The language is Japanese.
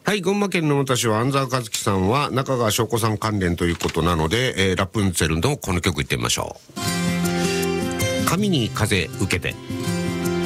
はい、群馬県の私は安澤和樹さんは中川翔子さん関連ということなので、ラプンツェルのこの曲いってみましょう。神に風受けて。